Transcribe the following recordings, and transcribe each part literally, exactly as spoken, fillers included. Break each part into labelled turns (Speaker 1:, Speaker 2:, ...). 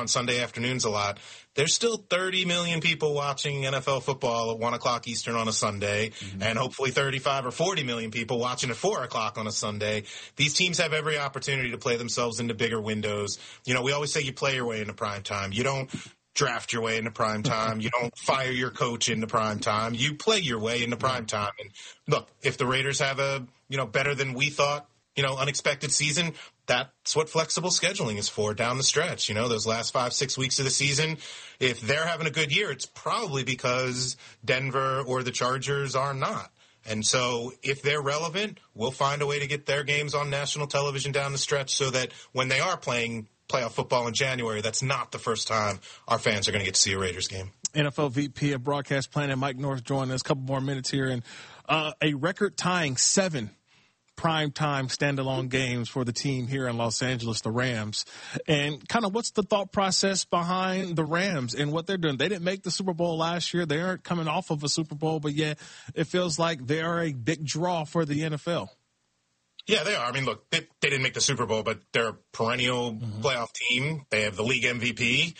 Speaker 1: on Sunday afternoons a lot. There's still thirty million people watching N F L football at one o'clock Eastern on a Sunday, mm-hmm. and hopefully thirty-five or forty million people watching at four o'clock on a Sunday. These teams have every opportunity to play themselves into bigger windows. You know, we always say you play your way into prime time. You don't draft your way into prime time. You don't fire your coach into prime time. You play your way into prime time. And look, if the Raiders have a, you know, better than we thought, you know, unexpected season, that's what flexible scheduling is for down the stretch. You know, those last five, six weeks of the season, if they're having a good year, it's probably because Denver or the Chargers are not. And so if they're relevant, we'll find a way to get their games on national television down the stretch so that when they are playing playoff football in January, that's not the first time our fans are going to get to see a Raiders game.
Speaker 2: N F L V P of Broadcast Planning, Mike North, joining us. A couple more minutes here. And uh, a record-tying seven primetime standalone games for the team here in Los Angeles, the Rams. And kind of what's the thought process behind the Rams and what they're doing? They didn't make the Super Bowl last year. They aren't coming off of a Super Bowl, but yet it feels like they are a big draw for the N F L.
Speaker 1: Yeah, they are. I mean, look, they, they didn't make the Super Bowl, but they're a perennial mm-hmm. playoff team. They have the league M V P,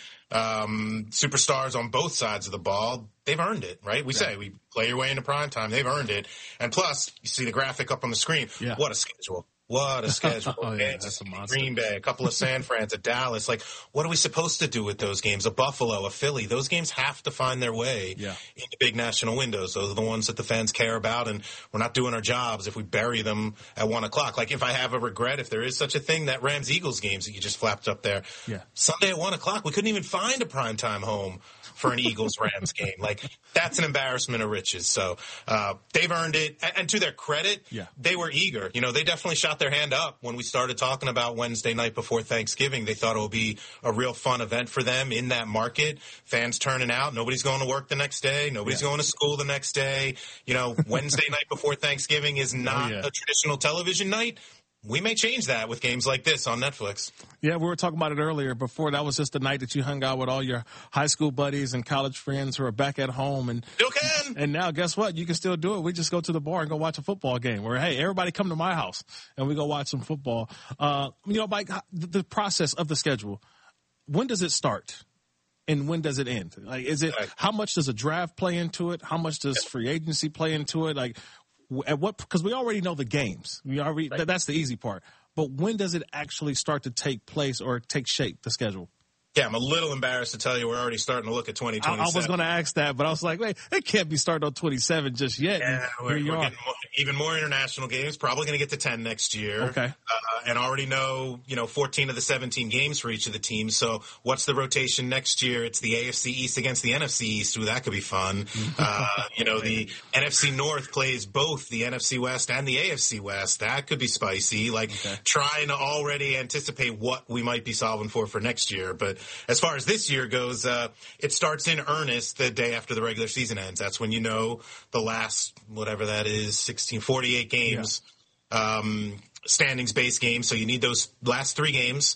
Speaker 1: um, superstars on both sides of the ball. They've earned it, right? We yeah. say we play your way into prime time. They've earned it. And plus, you see the graphic up on the screen. Yeah. What a schedule. What a schedule.
Speaker 2: oh, yeah, that's a monster.
Speaker 1: Green Bay, a couple of San Frans, a Dallas. Like, what are we supposed to do with those games? A Buffalo, a Philly. Those games have to find their way
Speaker 2: yeah.
Speaker 1: into big national windows. Those are the ones that the fans care about, and we're not doing our jobs if we bury them at one o'clock. Like, if I have a regret, if there is such a thing, that Rams-Eagles games that you just flapped up there.
Speaker 2: Yeah.
Speaker 1: Sunday at one o'clock, we couldn't even find a primetime home for an Eagles-Rams game. Like, that's an embarrassment of riches. So uh, they've earned it. And, and to their credit,
Speaker 2: yeah.
Speaker 1: they were eager. You know, they definitely shot their hand up when we started talking about Wednesday night before Thanksgiving. They thought it would be a real fun event for them in that market. Fans turning out. Nobody's going to work the next day. Nobody's yeah. going to school the next day. You know, Wednesday night before Thanksgiving is not oh, yeah. a traditional television night. We may change that with games like this on Netflix.
Speaker 2: Yeah, we were talking about it earlier. Before, that was just the night that you hung out with all your high school buddies and college friends who are back at home. And
Speaker 1: still can.
Speaker 2: And now, guess what? You can still do it. We just go to the bar and go watch a football game. Where, hey, everybody come to my house and we go watch some football. Uh, you know, Mike, the process of the schedule, when does it start? And when does it end? Like, is it, how much does a draft play into it? How much does free agency play into it? Like, at what, because we already know the games. We already, right. That's the easy part. But when does it actually start to take place or take shape, the schedule?
Speaker 1: Yeah, I'm a little embarrassed to tell you we're already starting to look at twenty twenty-seven.
Speaker 2: I, I was going to ask that, but I was like, wait, it can't be starting on twenty-seven just yet.
Speaker 1: Yeah, we're, we're getting more, even more international games, probably going to get to ten next year.
Speaker 2: Okay.
Speaker 1: Uh, and already know, you know, fourteen of the seventeen games for each of the teams. So what's the rotation next year? It's the A F C East against the N F C East. Ooh, that could be fun. uh, you know, the N F C North plays both the N F C West and the A F C West. That could be spicy. Like, okay. trying to already anticipate what we might be solving for for next year. But as far as this year goes, uh, it starts in earnest the day after the regular season ends. That's when you know the last, whatever that is, sixteen, forty-eight games, yeah. um, standings-based games. So you need those last three games.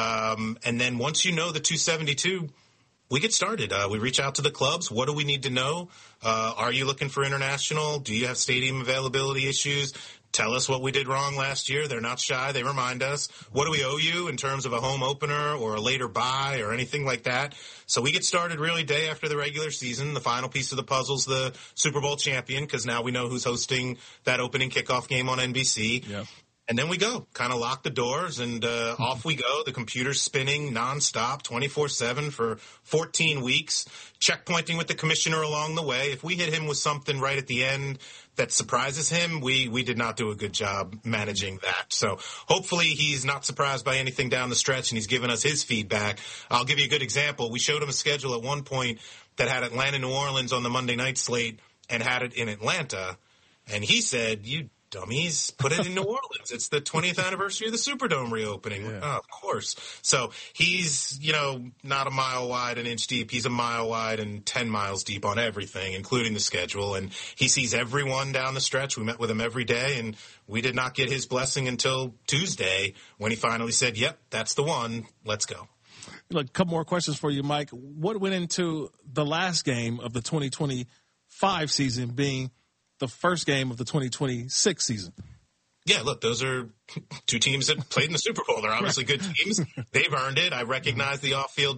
Speaker 1: Um, and then once you know the two seventy-two, we get started. Uh, we reach out to the clubs. What do we need to know? Uh, are you looking for international? Do you have stadium availability issues? Tell us what we did wrong last year. They're not shy. They remind us. What do we owe you in terms of a home opener or a later buy or anything like that? So we get started really day after the regular season. The final piece of the puzzle is the Super Bowl champion, because now we know who's hosting that opening kickoff game on N B C.
Speaker 2: Yeah.
Speaker 1: And then we go, kind of lock the doors, and uh, mm-hmm. off we go. The computer's spinning nonstop, twenty-four seven for fourteen weeks, checkpointing with the commissioner along the way. If we hit him with something right at the end that surprises him, we, we did not do a good job managing that. So hopefully he's not surprised by anything down the stretch, and he's given us his feedback. I'll give you a good example. We showed him a schedule at one point that had Atlanta, New Orleans on the Monday night slate and had it in Atlanta, and he said, you dummies, put it in New Orleans. It's the twentieth anniversary of the Superdome reopening. Yeah. Oh, of course. So he's, you know, not a mile wide, an inch deep. He's a mile wide and ten miles deep on everything, including the schedule. And he sees everyone down the stretch. We met with him every day, and we did not get his blessing until Tuesday when he finally said, yep, that's the one. Let's go.
Speaker 2: Look, a couple more questions for you, Mike. What went into the last game of the twenty twenty-five season being the first game of the twenty twenty-six season?
Speaker 1: Yeah, look, those are two teams that played in the Super Bowl. They're obviously good teams. They've earned it. I recognize the off-field